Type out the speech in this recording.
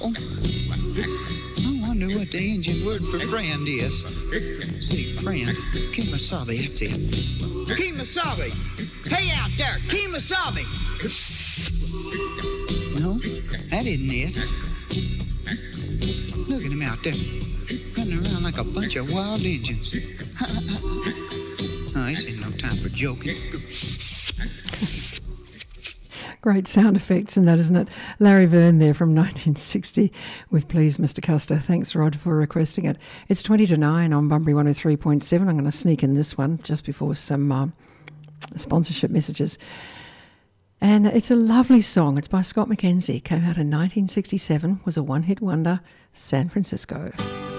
I wonder what the Indian word for friend is. See, friend, kemosabe, that's it. Kemosabe! Hey out there, kemosabe! No, that isn't it. Look at him out there, running around like a bunch of wild Indians. Oh, this ain't no time for joking. Great sound effects in that, isn't it? Larry Verne there from 1960 with Please Mr. Custer. Thanks, Rod, for requesting it. It's 20 to 9 on Bunbury 103.7. I'm going to sneak in this one just before some sponsorship messages. And it's a lovely song. It's by Scott McKenzie. Came out in 1967, was a one-hit wonder, San Francisco.